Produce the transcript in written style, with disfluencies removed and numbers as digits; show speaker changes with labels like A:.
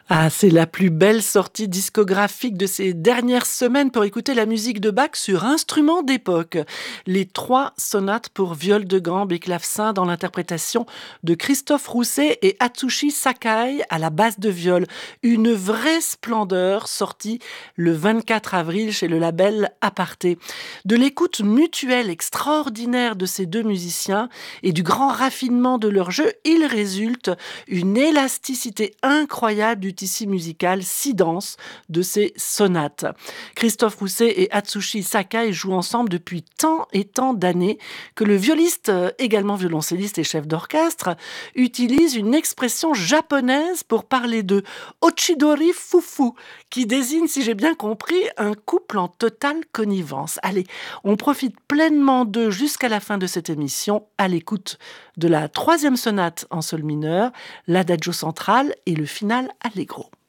A: Ah, c'est la plus belle sortie discographique de ces dernières semaines pour écouter la musique de Bach sur instrument d'époque. Les trois sonates pour viol de gambe et clavecin dans l'interprétation de Christophe Rousset et Atsushi Sakai à la basse de viol. Une vraie splendeur sortie le 24 avril chez le label Aparté. De l'écoute mutuelle extraordinaire de ces deux musiciens et du grand raffinement de leur jeu, il résulte une élasticité incroyable du tissu musical si dense de ces sonates. Christophe Rousset et Atsushi Sakai jouent ensemble depuis tant et tant d'années que le violiste, également violoncelliste et chef d'orchestre, utilise une expression japonaise pour parler de Ochidori Fufu, qui désigne, si j'ai bien compris, un couple en totale connivence. Allez, on profite pleinement d'eux jusqu'à la fin de cette émission à l'écoute de la troisième sonate en sol mineur, l'adagio central et le final allegro.